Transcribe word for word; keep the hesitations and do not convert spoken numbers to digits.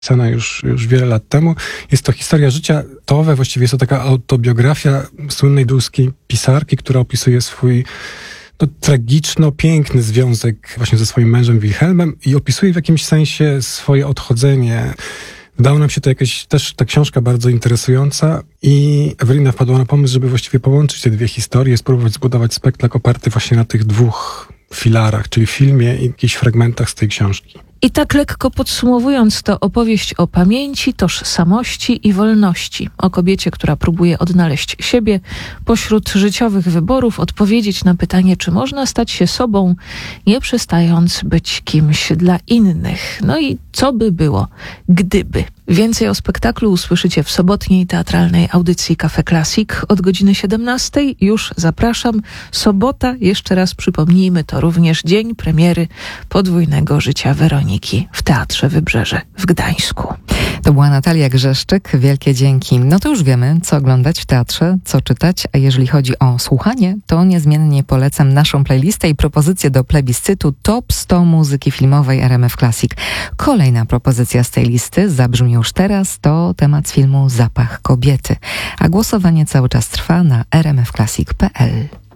napisana już, już wiele lat temu. Jest to historia życia Tove, właściwie jest to taka autobiografia słynnej duńskiej pisarki, która opisuje swój no, tragiczno-piękny związek właśnie ze swoim mężem Wilhelmem i opisuje w jakimś sensie swoje odchodzenie. Wydało nam się to jakaś też ta książka bardzo interesująca i Ewelina wpadła na pomysł, żeby właściwie połączyć te dwie historie, spróbować zbudować spektakl oparty właśnie na tych dwóch filarach, czyli filmie i jakichś fragmentach z tej książki. I tak lekko podsumowując, to opowieść o pamięci, tożsamości i wolności. O kobiecie, która próbuje odnaleźć siebie pośród życiowych wyborów, odpowiedzieć na pytanie, czy można stać się sobą, nie przestając być kimś dla innych. No i co by było, gdyby? Więcej o spektaklu usłyszycie w sobotniej teatralnej audycji Cafe Classic od godziny siedemnastej. Już zapraszam. Sobota, jeszcze raz przypomnijmy, to również dzień premiery podwójnego życia Weroniki w Teatrze Wybrzeże w Gdańsku. To była Natalia Grzeszczyk. Wielkie dzięki. No to już wiemy, co oglądać w teatrze, co czytać, a jeżeli chodzi o słuchanie, to niezmiennie polecam naszą playlistę i propozycję do plebiscytu Top sto muzyki filmowej R M F Classic. Kolejna propozycja z tej listy zabrzmi już teraz, to temat z filmu Zapach kobiety, a głosowanie cały czas trwa na r m f classic kropka p l.